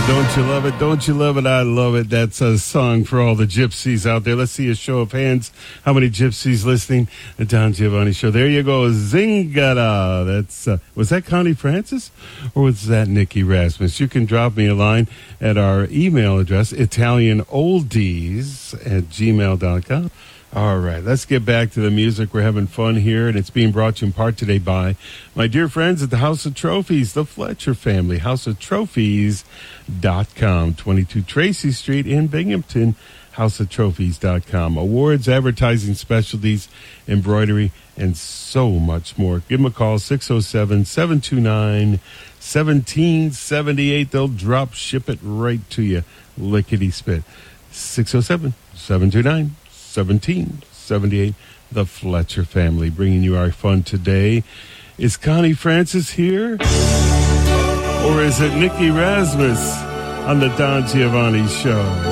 Don't you love it? Don't you love it? I love it. That's a song for all the gypsies out there. Let's see a show of hands. How many gypsies listening? The Don Giovanni Show. There you go. Zingara. That's, was that Connie Francis or was that Nikki Rasmus? You can drop me a line at our email address, ItalianOldies@gmail.com. All right, let's get back to the music. We're having fun here, and it's being brought to you in part today by my dear friends at the House of Trophies, the Fletcher family, houseoftrophies.com, 22 Tracy Street in Binghamton, houseoftrophies.com. Awards, advertising specialties, embroidery, and so much more. Give them a call, 607-729-1778. They'll drop ship it right to you, lickety-spit. 607-729-1778, the Fletcher family, bringing you our fun today. Is Connie Francis here? Or is it Nikki Rasmus on the Don Giovanni Show?